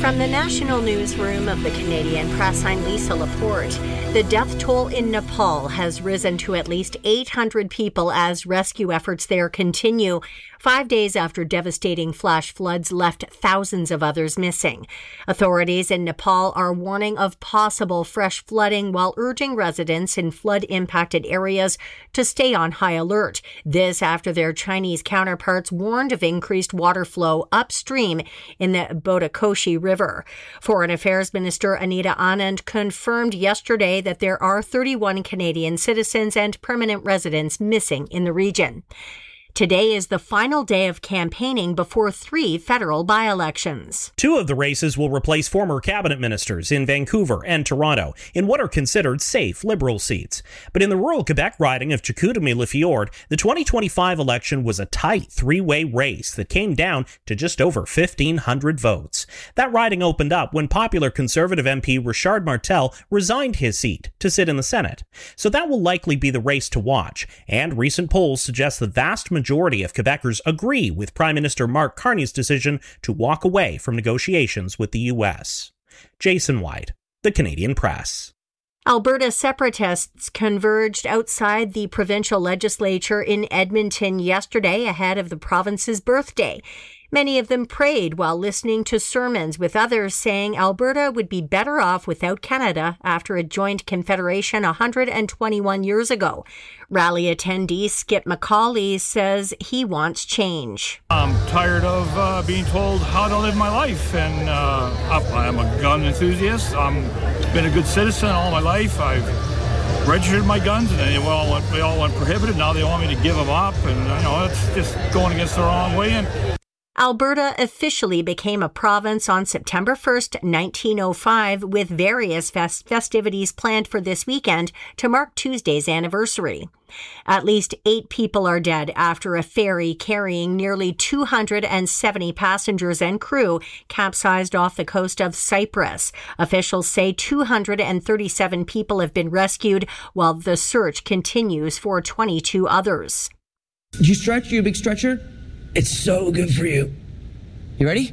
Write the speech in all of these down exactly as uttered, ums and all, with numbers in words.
From the National Newsroom of the Canadian Press, I'm Lisa Laporte. The death toll in Nepal has risen to at least eight hundred people as rescue efforts there continue, five days after devastating flash floods left thousands of others missing. Authorities in Nepal are warning of possible fresh flooding while urging residents in flood-impacted areas to stay on high alert. This after their Chinese counterparts warned of increased water flow upstream in the Bodakoshi River. Foreign Affairs Minister Anita Anand confirmed yesterday that there are thirty-one Canadian citizens and permanent residents missing in the region. Today is the final day of campaigning before three federal by-elections. Two of the races will replace former cabinet ministers in Vancouver and Toronto in what are considered safe Liberal seats. But in the rural Quebec riding of Chicoutimi-Le the twenty twenty-five election was a tight three-way race that came down to just over fifteen hundred votes. That riding opened up when popular Conservative M P Richard Martel resigned his seat to sit in the Senate. So that will likely be the race to watch, and recent polls suggest the vast majority majority of Quebecers agree with Prime Minister Mark Carney's decision to walk away from negotiations with the U S. Jason White, The Canadian Press. Alberta separatists converged outside the provincial legislature in Edmonton yesterday ahead of the province's birthday. Many of them prayed while listening to sermons, with others saying Alberta would be better off without Canada after it joined Confederation one hundred twenty-one years ago. Rally attendee Skip McCauley says he wants change. I'm tired of uh, being told how to live my life, and uh, I'm a gun enthusiast. I've been a good citizen all my life. I've registered my guns, and they all went, they all went prohibited. Now they want me to give them up, and you know, it's just going against the wrong way. And Alberta officially became a province on September first, nineteen oh five, with various fest- festivities planned for this weekend to mark Tuesday's anniversary. At least eight people are dead after a ferry carrying nearly two hundred seventy passengers and crew capsized off the coast of Cyprus. Officials say two hundred thirty-seven people have been rescued, while the search continues for twenty-two others. Did you stretch? You a big stretcher? It's so good for you. You ready?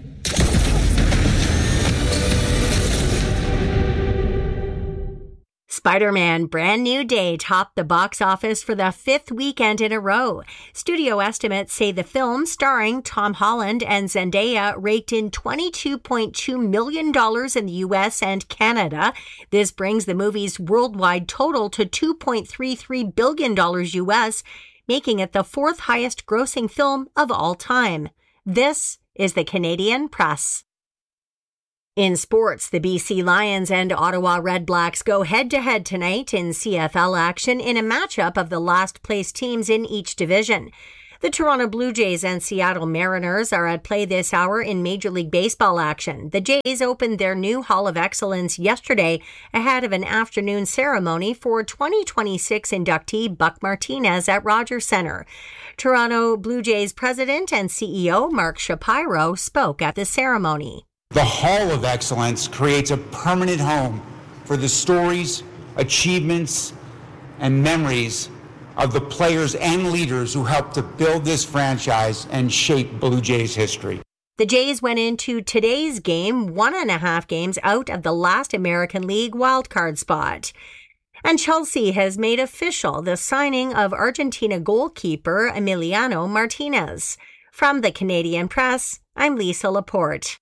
Spider-Man Brand New Day topped the box office for the fifth weekend in a row. Studio estimates say the film, starring Tom Holland and Zendaya, raked in twenty-two point two million dollars in the U S and Canada. This brings the movie's worldwide total to two point three three billion dollars U S, making it the fourth highest grossing film of all time. This is the Canadian Press. In sports, the B C Lions and Ottawa Redblacks go head-to-head tonight in C F L action in a matchup of the last-place teams in each division. The Toronto Blue Jays and Seattle Mariners are at play this hour in Major League Baseball action. The Jays opened their new Hall of Excellence yesterday ahead of an afternoon ceremony for twenty twenty-six inductee Buck Martinez at Rogers Centre. Toronto Blue Jays president and C E O Mark Shapiro spoke at the ceremony. The Hall of Excellence creates a permanent home for the stories, achievements, and memories of the players and leaders who helped to build this franchise and shape Blue Jays history. The Jays went into today's game one and a half games out of the last American League wildcard spot. And Chelsea has made official the signing of Argentina goalkeeper Emiliano Martinez. From the Canadian Press, I'm Lisa Laporte.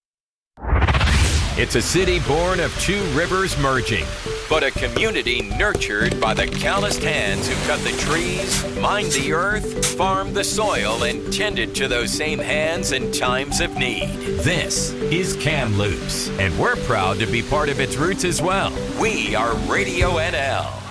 It's a city born of two rivers merging, but a community nurtured by the calloused hands who cut the trees, mined the earth, farmed the soil, and tended to those same hands in times of need. This is Kamloops, and we're proud to be part of its roots as well. We are Radio N L.